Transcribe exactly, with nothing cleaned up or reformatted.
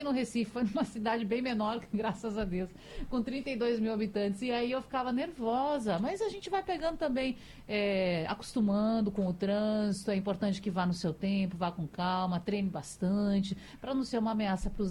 no Recife, foi numa cidade bem menor, graças a Deus, com trinta e dois mil habitantes, e aí eu ficava nervosa, mas a gente vai pegando também, é, acostumando com o trânsito, é importante que vá no seu tempo, vá com calma, treine bastante, para não ser uma ameaça para os